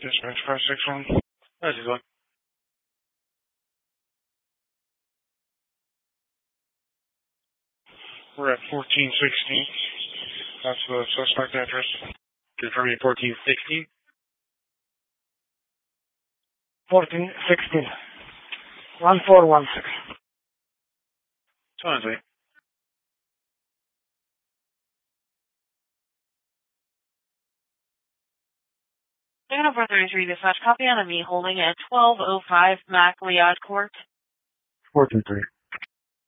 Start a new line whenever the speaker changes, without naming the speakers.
Dispatch 561. How's it going? We're at 1416. That's the suspect address. Confirming 1416.
1416. 1416.
Sounds right.
Hanover 33 dispatch, copy on me holding at 1205 Mac Liad Court.
423.